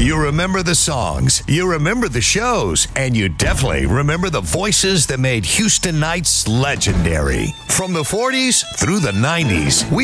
You remember the songs, you remember the shows, and you definitely remember the voices that made Houston Nights legendary. From the 40s through the 90s, we